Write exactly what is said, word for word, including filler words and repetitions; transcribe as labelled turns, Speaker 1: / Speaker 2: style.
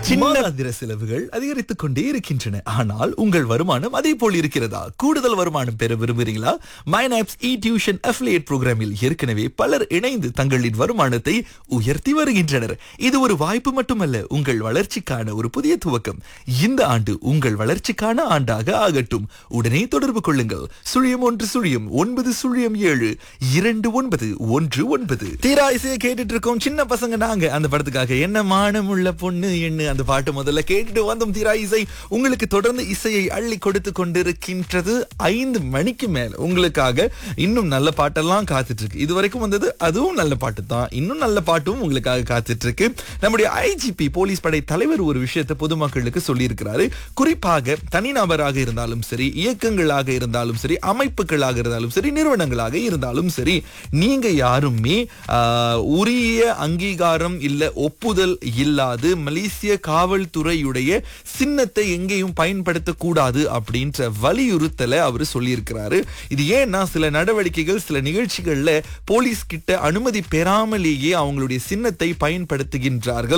Speaker 1: மாதாந்திர செலவுகள் அதிகரித்துக் கொண்டே இருக்கின்றன. ஆனால் உங்கள் வருமானம் அதே போல் இருக்கிறதா? கூடுதல் வருமானம் பெற விரும்புகிறீங்களா? மைனாப்ஸ் இ டியூஷன் அஃபிலியேட் புரோகிராமில் ஏற்கனவே பலர் இணைந்து தங்களின் வருமானத்தை உயர்த்தி வருகின்றனர். இது ஒரு வாய்ப்பு மட்டுமல்ல, உங்கள் வளர்ச்சிக்கான ஒரு புதிய துவக்கம். இந்த ஆண்டு உங்கள் வளர்ச்சிக்கான ஆண்டாக ஆகட்டும். உடனே தொடர்பு கொள்ளுங்கள். சுழியம் ஒன்று சுழியம் ஒன்பது சுழியம் ஏழு இரண்டு ஒன்பது ஒன்று ஒன்பது. தீரா இசையை கேட்டுட்டு இருக்கோம். சின்ன பசங்க நாங்க அந்த படத்துக்காக என்ன மானமுள்ள பொண்ணு என்ன அந்த பாட்டு முதல்ல கேட்டுட்டு வந்தோம். தீரா இசை உங்களுக்கு தொடர்ந்து இசையை அள்ளி கொடுத்து கொண்டிருக்கின்றது. ஐந்து மணிக்கு மேல உங்களுக்காக இன்னும் நல்ல பாட்டெல்லாம் காத்துட்டு இருக்கு. இது வரைக்கும் வந்தது அதுவும் நல்ல பாட்டு தான். இன்னும் நல்ல பாட்டும் உங்களுக்காக காத்துட்டு இருக்கு. நம்முடைய ஐஜிபி போலீஸ் படை தலைவர் ஒரு விஷயத்தை பொதுமக்களுக்கு சொல்லி இருக்கிறாரு. குறிப்பாக தனிநபராக இருந்தாலும் சரி, இயக்கங்களாக இருந்தாலும் சரி, அமைப்புகளாக இருந்தாலும் சரி, நிறுவனங்களாக இருந்தாலும் சரி, நீங்க யாருமே ஆஹ், உரிய அங்கீகாரம் இல்ல ஒப்புதல் இல்லாது மலேசிய காவல்துறையுடைய சின்னத்தை எங்கேயும் பயன்படுத்தக்கூடாது அப்படின்ற வலியுறுத்தலை அவர் சொல்லியிருக்கிறாரு. இது ஏன்னா சில நடவடிக்கைகள் சில நிகழ்ச்சிகள்ல போலீஸ் கிட்ட அனுமதி பெறாமலேயே அவங்களுடைய சின்னத்தை பயன்படுத்துகின்றார்கள்.